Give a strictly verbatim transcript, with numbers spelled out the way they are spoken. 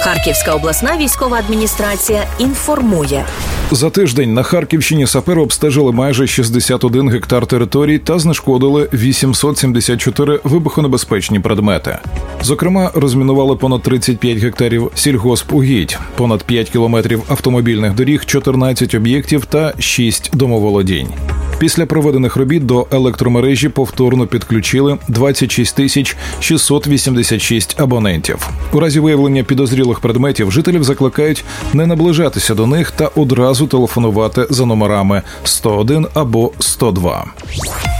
Харківська обласна військова адміністрація інформує. За тиждень на Харківщині сапери обстежили майже шістдесят один гектар територій та знешкодили вісімсот сімдесят чотири вибухонебезпечні предмети. Зокрема, розмінували понад тридцять п'ять гектарів сільгоспугідь, понад п'ять кілометрів автомобільних доріг, чотирнадцять об'єктів та шість домоволодінь. Після проведених робіт до електромережі повторно підключили двадцять шість тисяч шістсот вісімдесят шість абонентів. У разі виявлення підозрілих предметів жителів закликають не наближатися до них та одразу телефонувати за номерами сто один або сто два.